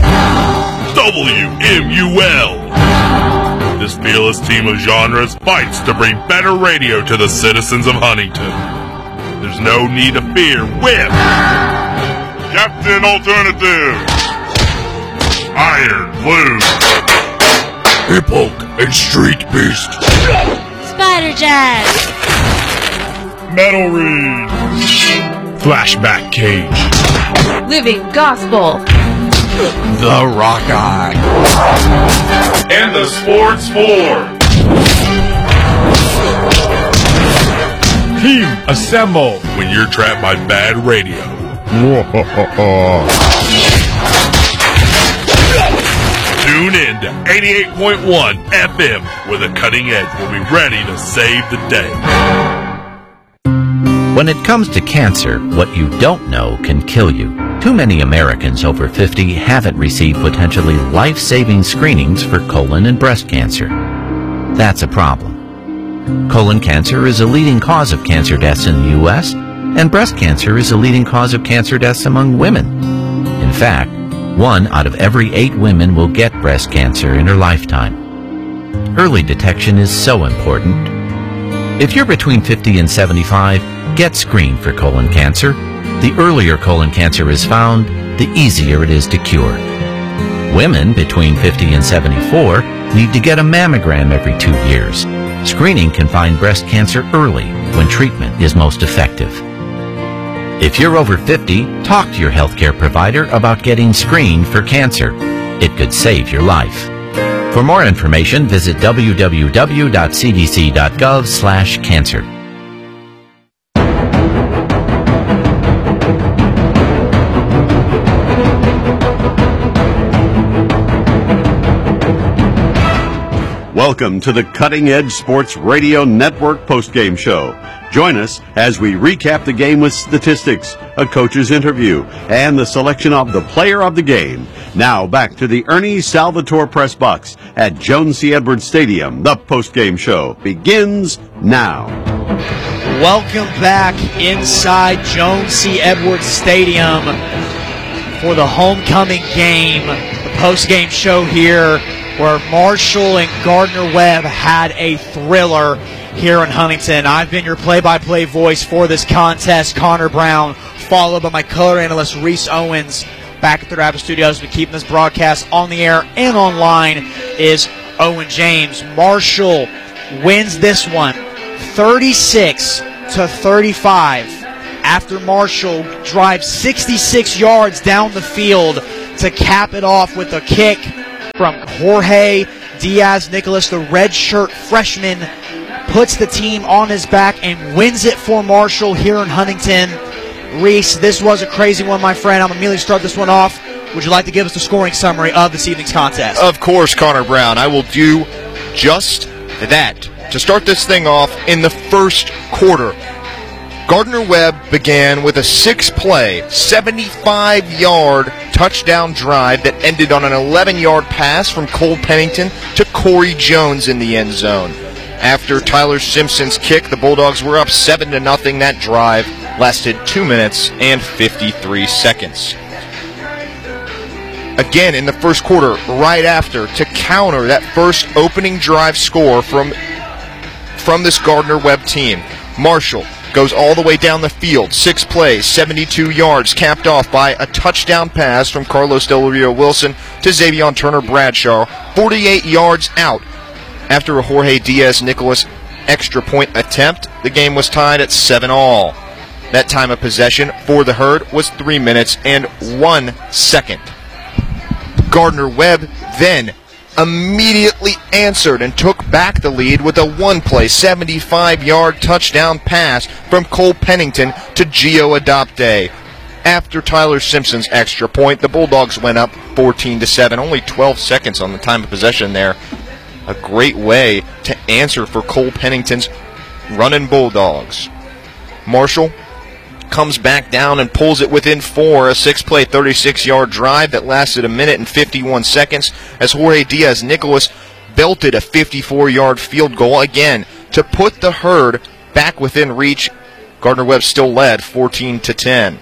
WMUL. This fearless team of genres fights to bring better radio to the citizens of Huntington. There's no need to fear with Captain Alternative, Iron Blue, Hip Hulk and Street Beast, Spider Jazz, Metal Reed, Flashback Cage, Living Gospel, The Rock Eye, and the Sports 4. Team assemble when you're trapped by bad radio. Tune in to 88.1 FM, where the Cutting Edge will be ready to save the day. When it comes to cancer, what you don't know can kill you. Too many Americans over 50 haven't received potentially life-saving screenings for colon and breast cancer. That's a problem. Colon cancer is a leading cause of cancer deaths in the U.S., and breast cancer is a leading cause of cancer deaths among women. In fact, 1 out of every 8 women will get breast cancer in her lifetime. Early detection is so important. If you're between 50 and 75, get screened for colon cancer. The earlier colon cancer is found, the easier it is to cure. Women between 50 and 74 need to get a mammogram every 2 years. Screening can find breast cancer early when treatment is most effective. If you're over 50, talk to your healthcare provider about getting screened for cancer. It could save your life. For more information, visit www.cdc.gov/cancer. Welcome to the Cutting Edge Sports Radio Network postgame show. Join us as we recap the game with statistics, a coach's interview, and the selection of the player of the game. Now back to the Ernie Salvatore press box at Jones C. Edwards Stadium. The postgame show begins now. Welcome back inside Jones C. Edwards Stadium for the homecoming game, the postgame show here, where Marshall and Gardner-Webb had a thriller here in Huntington. I've been your play-by-play voice for this contest, Connor Brown, followed by my color analyst, Reese Owens. Back at the Rapid Studios, we're keeping this broadcast on the air and online, is Owen James. Marshall wins this one 36-35 after Marshall drives 66 yards down the field to cap it off with a kick from Jorge Diaz-Nicolas, the redshirt freshman, puts the team on his back and wins it for Marshall here in Huntington. Reese, this was a crazy one, my friend. I'm going to immediately start this one off. Would you like to give us the scoring summary of this evening's contest? Of course, Connor Brown. I will do just that. To start this thing off, in the first quarter, Gardner-Webb began with a 6-play, 75-yard touchdown drive that ended on an 11-yard pass from Cole Pennington to Corey Jones in the end zone. After Tyler Simpson's kick, the Bulldogs were up 7-0. That drive lasted 2 minutes and 53 seconds. Again, in the first quarter, right after, to counter that first opening drive score from this Gardner-Webb team, Marshall goes all the way down the field, 6 plays, 72 yards, capped off by a touchdown pass from Carlos Del Rio Wilson to Xavion Turner Bradshaw, 48 yards out. After a Jorge Diaz-Nicolas extra point attempt, the game was tied at 7-all. That time of possession for the Herd was 3 minutes and 1 second. Gardner-Webb then immediately answered and took back the lead with a 1-play, 75-yard touchdown pass from Cole Pennington to Gio Adopte. After Tyler Simpson's extra point, the Bulldogs went up 14-7, only 12 seconds on the time of possession there. A great way to answer for Cole Pennington's running Bulldogs. Marshall comes back down and pulls it within 4, a 6-play, 36-yard drive that lasted 1 minute and 51 seconds as Jorge Diaz-Nicolas belted a 54-yard field goal again to put the Herd back within reach. Gardner-Webb still led 14-10.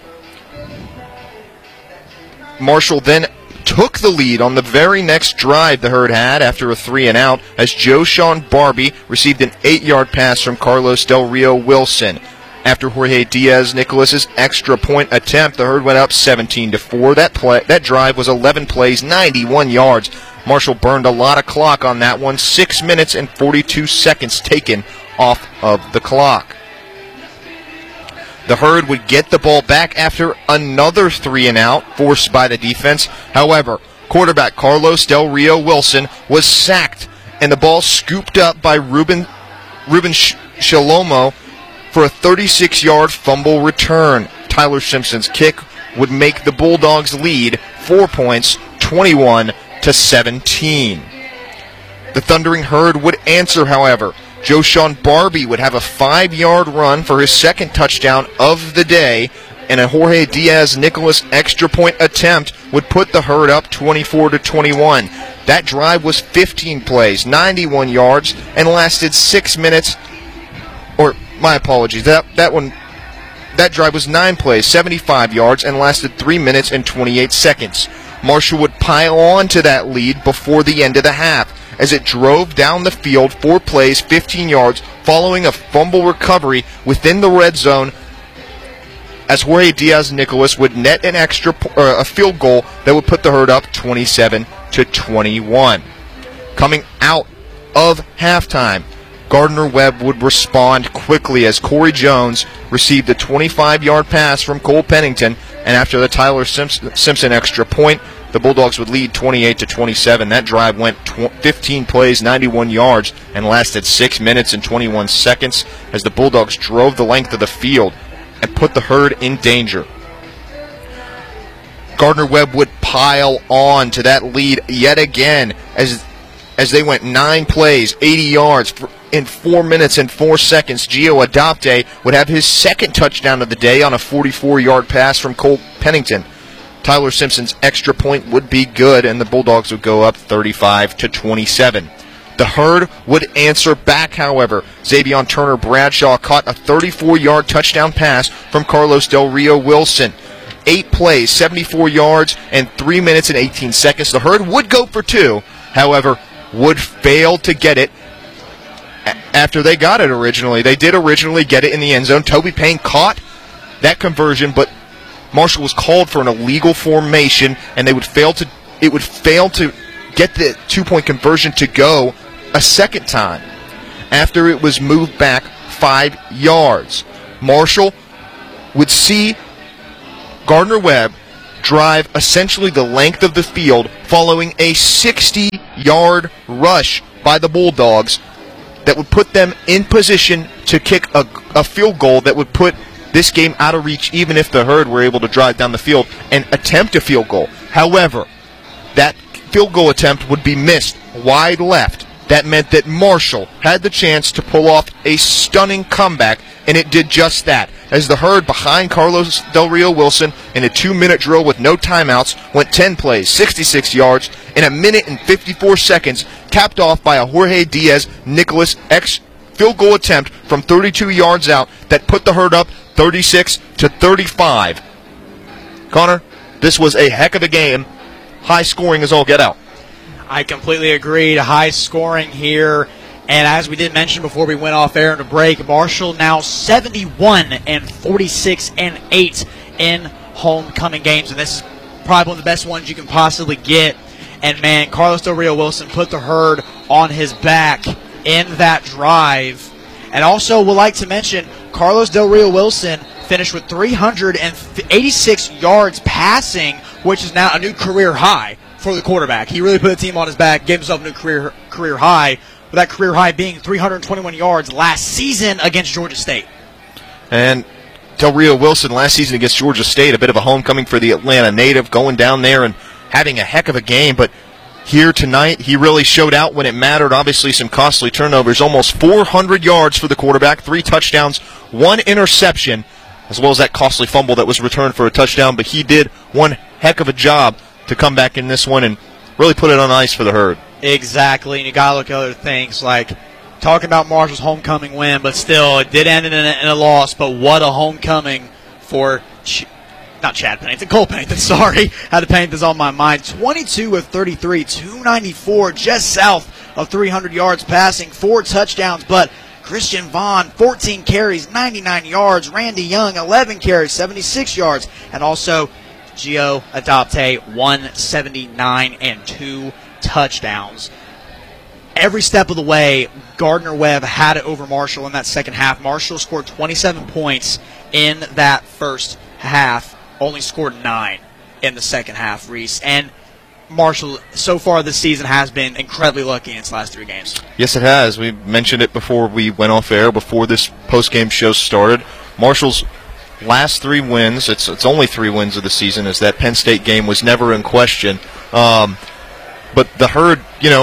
Marshall then took the lead on the very next drive the Herd had after a 3-and-out as Joshawn Barbie received an 8-yard pass from Carlos Del Rio Wilson. After Jorge Diaz-Nicolas' extra point attempt, the Herd went up 17-4. That drive was 11 plays, 91 yards. Marshall burned a lot of clock on that one, 6 minutes and 42 seconds taken off of the clock. The Herd would get the ball back after another 3-and-out forced by the defense. However, quarterback Carlos Del Rio Wilson was sacked, and the ball scooped up by Ruben Shalomo for a 36-yard fumble return. Tyler Simpson's kick would make the Bulldogs lead 4 points, 21-17. The Thundering Herd would answer, however. Joshawn Barbie would have a 5-yard run for his second touchdown of the day, and a Jorge Diaz-Nicolas extra point attempt would put the Herd up 24-21. That drive was 15 plays, 91 yards, and lasted 6 minutes. My apologies. That drive was 9 plays, 75 yards, and lasted 3 minutes and 28 seconds. Marshall would pile on to that lead before the end of the half as it drove down the field 4 plays, 15 yards, following a fumble recovery within the red zone as Jorge Diaz-Nicolas would net a field goal that would put the Herd up 27-21. Coming out of halftime, Gardner-Webb would respond quickly as Corey Jones received a 25-yard pass from Cole Pennington, and after the Tyler Simpson extra point, the Bulldogs would lead 28-27. That drive went 15 plays, 91 yards, and lasted 6 minutes and 21 seconds as the Bulldogs drove the length of the field and put the Herd in danger. Gardner-Webb would pile on to that lead yet again as they went 9 plays, 80 yards in 4 minutes and 4 seconds. Gio Adopte would have his second touchdown of the day on a 44-yard pass from Cole Pennington. Tyler Simpson's extra point would be good, and the Bulldogs would go up 35-27. The Herd would answer back, however. Xavion Turner Bradshaw caught a 34-yard touchdown pass from Carlos Del Rio Wilson. 8 plays, 74 yards, and 3 minutes and 18 seconds. The Herd would go for 2, however, would fail to get it after they got it originally. They did originally get it in the end zone. Toby Payne caught that conversion, but Marshall was called for an illegal formation, and it would fail to get the 2-point conversion to go a second time. After it was moved back 35 yards. Marshall would see Gardner Webb drive essentially the length of the field following a 60-yard rush by the Bulldogs that would put them in position to kick a field goal that would put this game out of reach even if the Herd were able to drive down the field and attempt a field goal. However, that field goal attempt would be missed wide left. That meant that Marshall had the chance to pull off a stunning comeback, and it did just that. As the Herd, behind Carlos Del Rio Wilson in a 2-minute drill with no timeouts, went 10 plays, 66 yards, in a minute and 54 seconds, capped off by a Jorge Diaz-Nicolas field goal attempt from 32 yards out that put the Herd up 36-35. Connor, this was a heck of a game. High scoring as all get out. I completely agree. High scoring here. And as we did mention before we went off air in a break, Marshall now 71-46-8 in homecoming games. And this is probably one of the best ones you can possibly get. And, man, Carlos Del Rio Wilson put the Herd on his back in that drive. And also would like to mention Carlos Del Rio Wilson finished with 386 yards passing, which is now a new career high for the quarterback. He really put the team on his back, gave himself a new career high, with that career high being 321 yards last season against Georgia State. And Del Rio Wilson last season against Georgia State, a bit of a homecoming for the Atlanta native, going down there and having a heck of a game. But here tonight, he really showed out when it mattered. Obviously, some costly turnovers, almost 400 yards for the quarterback, 3 touchdowns, 1 interception, as well as that costly fumble that was returned for a touchdown. But he did one heck of a job to come back in this one and really put it on ice for the Herd. Exactly, and you got to look at other things like talking about Marshall's homecoming win, but still, it did end in a loss, but what a homecoming for not Chad Pennington, Cole Pennington, sorry. Had the Penningtons on my mind. 22 of 33, 294, just south of 300 yards passing, 4 touchdowns, but Christian Vaughn, 14 carries, 99 yards. Randy Young, 11 carries, 76 yards, and also Gio Adopte, 179 and 2 touchdowns. Every step of the way, Gardner Webb had it over Marshall in that second half. Marshall scored 27 points in that first half, only scored 9 in the second half, Reese. And Marshall, so far this season, has been incredibly lucky in its last 3 games. Yes, it has. We mentioned it before we went off air, before this post-game show started. Marshall's last 3 wins, it's only 3 wins of the season, as that Penn State game was never in question. But the Herd,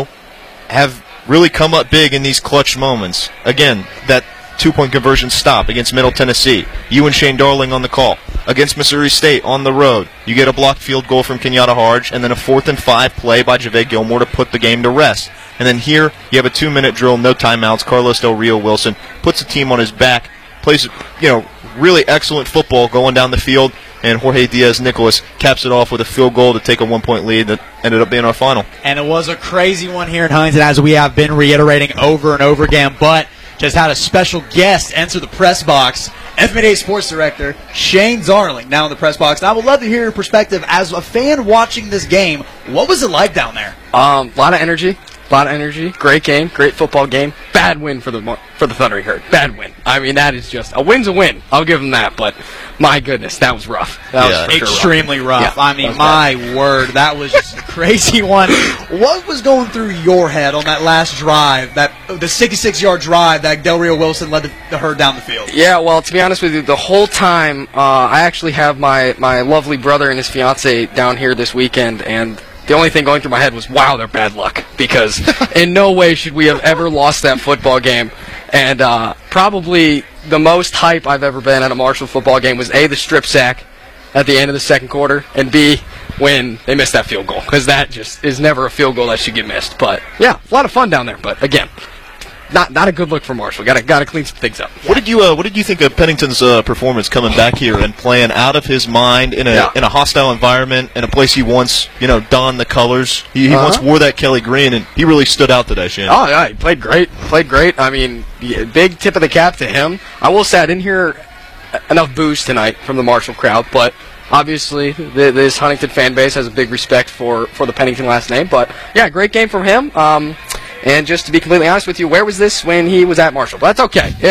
have really come up big in these clutch moments. Again, that 2-point conversion stop against Middle Tennessee. You and Shane Darling on the call. Against Missouri State on the road, you get a blocked field goal from Kenyatta Harge, and then a 4th and 5 play by Javay Gilmore to put the game to rest. And then here, you have a 2-minute drill, no timeouts. Carlos Del Rio Wilson puts the team on his back, plays, really excellent football going down the field, and Jorge Diaz-Nicolas caps it off with a field goal to take a 1-point lead that ended up being our final. And it was a crazy one here in Huntington, as we have been reiterating over and over again, but just had a special guest enter the press box. FMA Sports Director Shane Darling now in the press box. And I would love to hear your perspective as a fan watching this game. What was it like down there? A lot of energy. Great game. Great football game. Bad win for the Thundering Herd. Bad win. I mean, that is just a win's a win. I'll give them that. But my goodness, that was rough. That was extremely rough. Yeah, I mean, my word, that was just a crazy one. What was going through your head on that last drive, the 66-yard drive that Del Rio Wilson led the Herd down the field? Yeah, well, to be honest with you, the whole time I actually have my lovely brother and his fiance down here this weekend, and the only thing going through my head was, wow, they're bad luck, because in no way should we have ever lost that football game. And probably the most hype I've ever been at a Marshall football game was, A, the strip sack at the end of the second quarter, and B, when they missed that field goal, because that just is never a field goal that should get missed. But, yeah, a lot of fun down there. But, again, not a good look for Marshall. Got to clean some things up. What did you think of Pennington's performance coming back here and playing out of his mind in a hostile environment, in a place he once donned the colors? He once wore that Kelly green, and he really stood out today, Shane. Oh yeah, he played great. I mean, big tip of the cap to him. I will say I didn't hear enough boos tonight from the Marshall crowd, but obviously this Huntington fan base has a big respect for the Pennington last name. But yeah, great game from him. And just to be completely honest with you, where was this when he was at Marshall? But that's okay. It happens.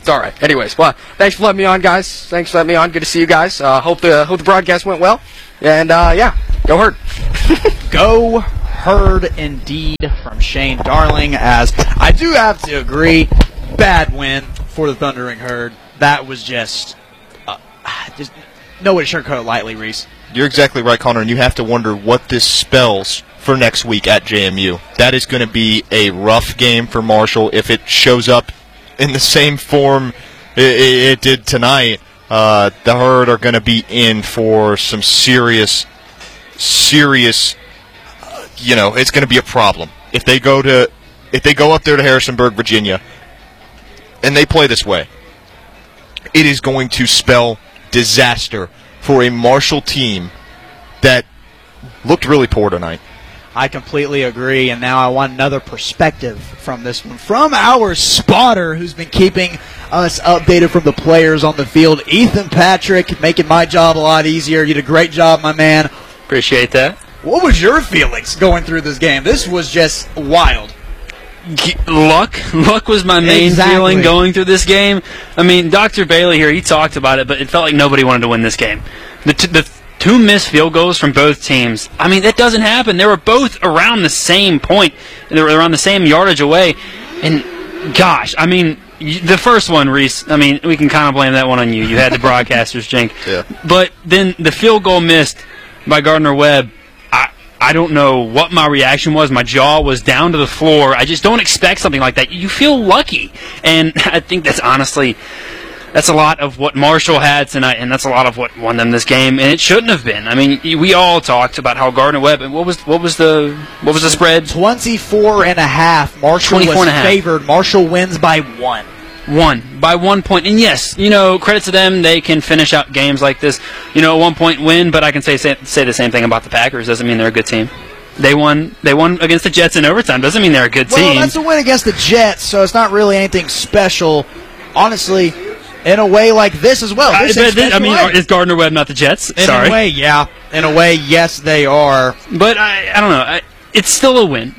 It's all right. Anyways, well, thanks for letting me on, guys. Thanks for letting me on. Good to see you guys. Hope the broadcast went well. And, yeah, go Herd. Go Herd indeed from Shane Darling, as I do have to agree, bad win for the Thundering Herd. That was just no way to sugarcoat it lightly, Reese. You're exactly right, Connor, and you have to wonder what this spells for next week at JMU. That is going to be a rough game for Marshall. If it shows up in the same form it did tonight, the Herd are going to be in for some serious, it's going to be a problem. If they go up there to Harrisonburg, Virginia, and they play this way, it is going to spell disaster for a Marshall team that looked really poor tonight. I completely agree, and now I want another perspective from this one. From our spotter, who's been keeping us updated from the players on the field, Ethan Patrick, making my job a lot easier. You did a great job, my man. Appreciate that. What was your feelings going through this game? This was just wild. Luck was my main feeling going through this game. I mean, Dr. Bailey here, he talked about it, but it felt like nobody wanted to win this game. The two missed field goals from both teams. I mean, that doesn't happen. They were both around the same point. They were around the same yardage away. And, gosh, I mean, the first one, Reese, I mean, we can kind of blame that one on you. You had the broadcaster's jink. Yeah. But then the field goal missed by Gardner-Webb. I don't know what my reaction was. My jaw was down to the floor. I just don't expect something like that. You feel lucky. And I think that's honestly, that's a lot of what Marshall had tonight, and that's a lot of what won them this game, and it shouldn't have been. I mean, we all talked about how Gardner-Webb, and what was the spread? 24.5. Marshall was favored. Marshall wins by 1. By 1 point. And yes, credit to them, they can finish out games like this, a 1 point win, but I can say the same thing about the Packers. Doesn't mean they're a good team. They won against the Jets in overtime. Doesn't mean they're a good team. Well, that's a win against the Jets, so it's not really anything special. Honestly, in a way like this as well. Is Gardner-Webb not the Jets? Sorry. In a way, yeah. In a way, yes, they are. But I don't know. It's still a win.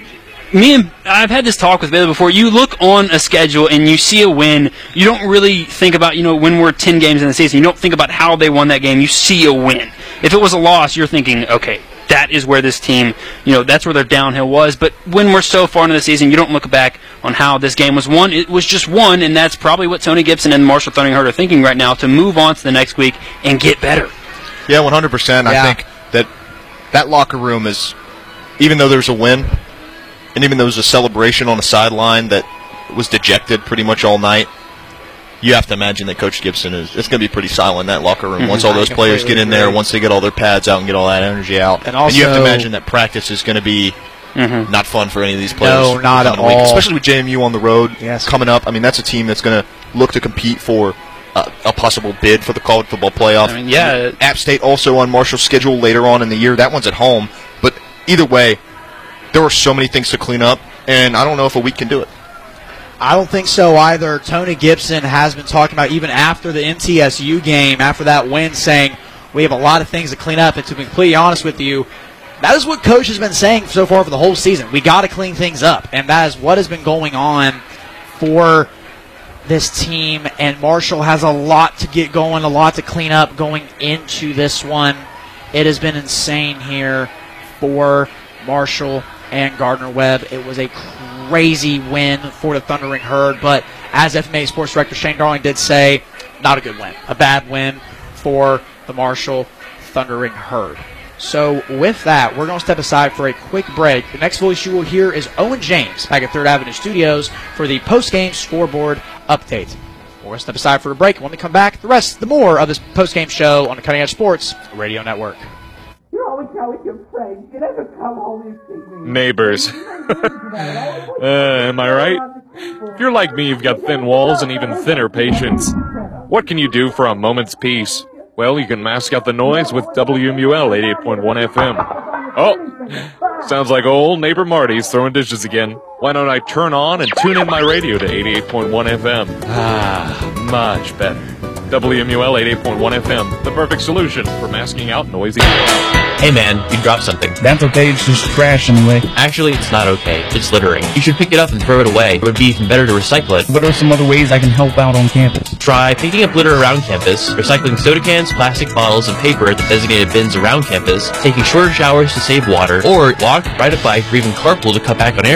I've had this talk with Bailey before. You look on a schedule and you see a win. You don't really think about, when we're 10 games in the season, you don't think about how they won that game. You see a win. If it was a loss, you're thinking, okay, that is where this team, that's where their downhill was. But when we're so far into the season, you don't look back on how this game was won. It was just won, and that's probably what Tony Gibson and Marshall Thundering Herd are thinking right now, to move on to the next week and get better. Yeah, 100%. Yeah. I think that locker room is, even though there's a win, and even though there was a celebration on the sideline that was dejected pretty much all night, you have to imagine that Coach Gibson it's going to be pretty silent in that locker room once all those players get in there, once they get all their pads out and get all that energy out. And you have to imagine that practice is going to be not fun for any of these players. No, not at all. Especially with JMU on the road coming up. I mean, that's a team that's going to look to compete for a possible bid for the college football playoff. I mean, App State also on Marshall's schedule later on in the year. That one's at home. But either way, there are so many things to clean up, and I don't know if a week can do it. I don't think so either. Tony Gibson has been talking about, even after the MTSU game, after that win, saying we have a lot of things to clean up. And to be completely honest with you, that is what Coach has been saying so far for the whole season. We got to clean things up, and that is what has been going on for this team. And Marshall has a lot to get going, a lot to clean up going into this one. It has been insane here for Marshall and Gardner-Webb. It was a crazy win for the Thundering Herd, but as FMA Sports Director Shane Darling did say, not a good win. A bad win for the Marshall Thundering Herd. So with that, we're going to step aside for a quick break. The next voice you will hear is Owen James back at 3rd Avenue Studios for the post-game scoreboard update. We're going to step aside for a break. When we come back, the more of this post-game show on the Cutting Edge Sports Radio Network. You're always telling your friends. You never come home and see me. Neighbors. Am I right? If you're like me, you've got thin walls and even thinner patience. What can you do for a moment's peace? Well, you can mask out the noise with WMUL 88.1 FM. Oh, sounds like old neighbor Marty's throwing dishes again. Why don't I turn on and tune in my radio to 88.1 FM? Ah, much better. WMUL 88.1 FM, the perfect solution for masking out noisy chaos. Hey man, you dropped something. That's okay, it's just trash anyway. Actually, it's not okay. It's littering. You should pick it up and throw it away. It would be even better to recycle it. What are some other ways I can help out on campus? Try picking up litter around campus, recycling soda cans, plastic bottles, and paper at the designated bins around campus, taking shorter showers to save water, or walk, ride a bike, or even carpool to cut back on air